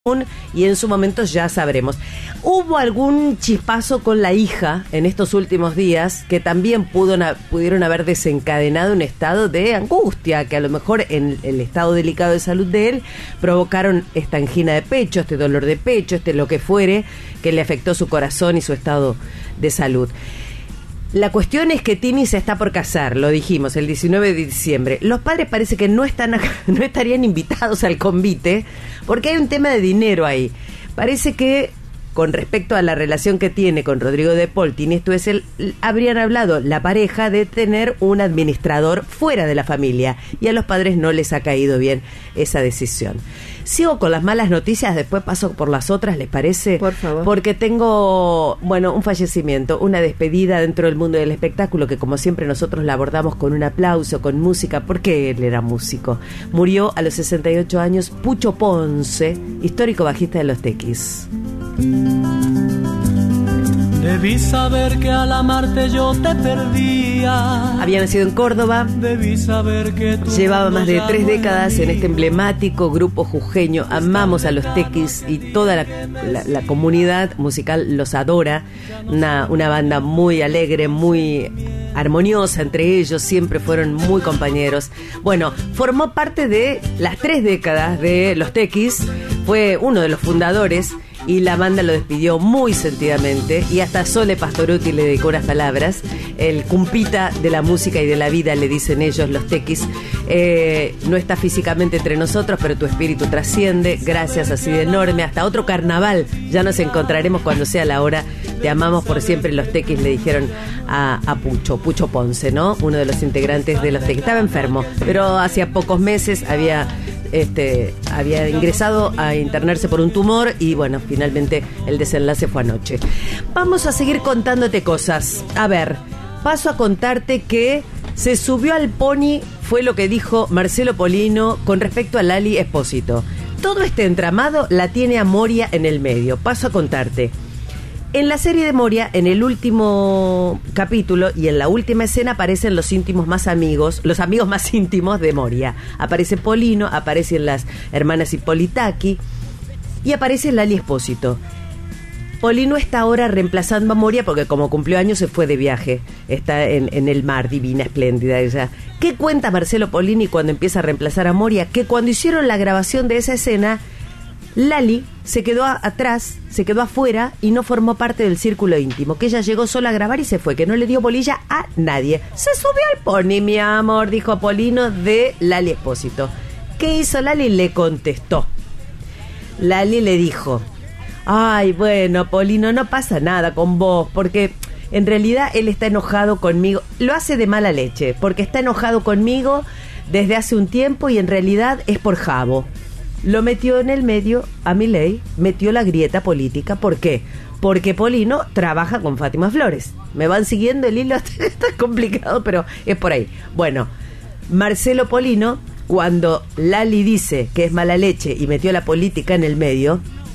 y en su momento ya sabremos. Hubo algún chispazo con la hija en estos últimos días que también pudieron haber desencadenado un estado de angustia, que a lo mejor en el estado delicado de salud de él provocaron esta angina de pecho, este dolor de pecho, lo que fuere, que le afectó su corazón y su estado de salud. La cuestión es que Tini se está por casar, lo dijimos, el 19 de diciembre. Los padres parece que no estarían invitados al convite porque hay un tema de dinero ahí. Parece que con respecto a la relación que tiene con Rodrigo de Paul, Tini Stoessel, habrían hablado la pareja de tener un administrador fuera de la familia y a los padres no les ha caído bien esa decisión. Sigo con las malas noticias, después paso por las otras, ¿les parece? Por favor. Porque tengo, un fallecimiento, una despedida dentro del mundo del espectáculo que como siempre nosotros la abordamos con un aplauso, con música, porque él era músico. Murió a los 68 años Pucho Ponce, histórico bajista de Los Tequis. Debí saber que al amarte yo te perdía. Había nacido en Córdoba. Debí saber que llevaba más de 3 décadas en este emblemático grupo jujeño. Amamos a Los Tequis y toda la comunidad musical los adora. Una banda muy alegre, muy armoniosa entre ellos, siempre fueron muy compañeros. Bueno, formó parte de las 3 décadas de Los Tequis, fue uno de los fundadores y la banda lo despidió muy sentidamente y hasta Sole Pastorutti le dedicó unas palabras. El cumpita de la música y de la vida, le dicen ellos, Los Tequis. No está físicamente entre nosotros, pero tu espíritu trasciende. Gracias, así de enorme. Hasta otro carnaval ya nos encontraremos cuando sea la hora. Te amamos por siempre. Los Tequis le dijeron a Pucho Ponce, ¿no? Uno de los integrantes de Los Tequis. Estaba enfermo, pero hacía pocos meses había ingresado a internarse por un tumor y finalmente el desenlace fue anoche. Vamos a seguir contándote cosas. A ver, paso a contarte que se subió al pony, fue lo que dijo Marcelo Polino con respecto a Lali Espósito. Todo este entramado la tiene a Moria en el medio. Paso a contarte. En la serie de Moria, en el último capítulo y en la última escena aparecen los amigos más íntimos de Moria. Aparece Polino, aparecen las hermanas Hippolitaki y aparece Lali Espósito. Polino está ahora reemplazando a Moria porque como cumplió años se fue de viaje. Está en el mar, divina, espléndida ella. ¿Qué cuenta Marcelo Polini cuando empieza a reemplazar a Moria? Que cuando hicieron la grabación de esa escena, Lali se quedó atrás, se quedó afuera y no formó parte del círculo íntimo, que ella llegó sola a grabar y se fue, que no le dio bolilla a nadie. Se subió al pony, mi amor, dijo Polino de Lali Espósito. ¿Qué hizo Lali? Le contestó. Lali le dijo: ay, bueno, Polino, no pasa nada con vos, porque en realidad él está enojado conmigo. Lo hace de mala leche, porque está enojado conmigo desde hace un tiempo y en realidad es por Jabo. Lo metió en el medio a Milei, metió la grieta política. ¿Por qué? Porque Polino trabaja con Fátima Flores. ¿Me van siguiendo el hilo? Está complicado, pero es por ahí. Bueno, Marcelo Polino, cuando Lali dice que es mala leche y metió la política en el medio,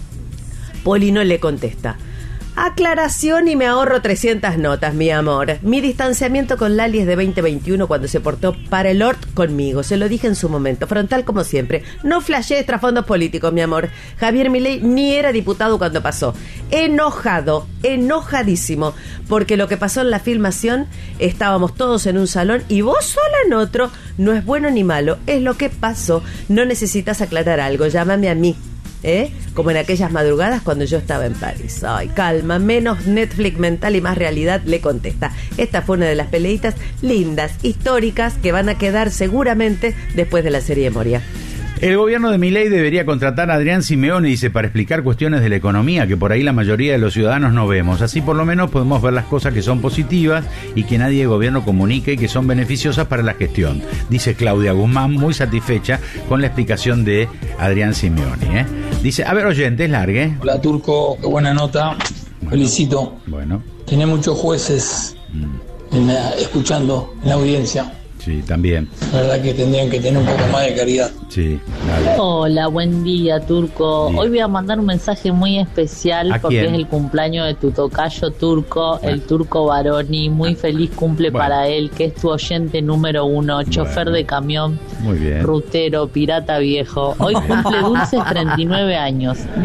Polino le contesta: aclaración y me ahorro 300 notas, mi amor. Mi distanciamiento con Lali es de 2021 cuando se portó para el orto conmigo. Se lo dije en su momento, frontal como siempre. No flashees trasfondos políticos, mi amor. Javier Milei ni era diputado cuando pasó. Enojado, enojadísimo, porque lo que pasó en la filmación, estábamos todos en un salón y vos sola en otro. No es bueno ni malo, es lo que pasó. No necesitas aclarar algo, llámame a mí. Como en aquellas madrugadas cuando yo estaba en París. Ay, calma, menos Netflix mental y más realidad, le contesta. Esta fue una de las peleitas lindas, históricas, que van a quedar seguramente después de la serie de Moria. El gobierno de Milei debería contratar a Adrián Simeone, dice, para explicar cuestiones de la economía que por ahí la mayoría de los ciudadanos no vemos. Así por lo menos podemos ver las cosas que son positivas y que nadie de gobierno comunique y que son beneficiosas para la gestión, dice Claudia Guzmán, muy satisfecha con la explicación de Adrián Simeone. Dice, a ver, oyentes, largue. Hola, Turco, qué buena nota. Bueno, felicito. Bueno. Tiene muchos jueces escuchando en la audiencia. Sí, también. La verdad que tendrían que tener un poco más de caridad. Sí, dale. Hola, buen día, Turco. Día. Hoy voy a mandar un mensaje muy especial ¿A porque quién? es el cumpleaños de tu tocayo Turco, Bueno. el Turco Baroni. Muy feliz cumple Bueno. para él, que es tu oyente número 1, chofer de camión, Muy bien. rutero, pirata viejo. Hoy cumple dulces 39 años.